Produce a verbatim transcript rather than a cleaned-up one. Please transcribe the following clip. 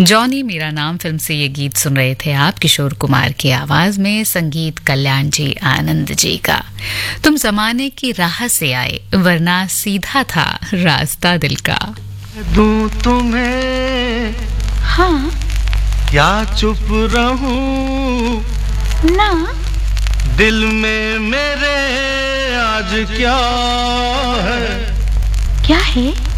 Johnny मेरा नाम film से ये गीत सुन रहे थे आप, किशोर कुमार की आवाज में, संगीत कल्याण जी आनंद जी का। तुम जमाने की राह से आए वरना सीधा था रास्ता दिल का। दूं तुम्हें हाँ या चुप रहूं ना, दिल में मेरे आज क्या है क्या है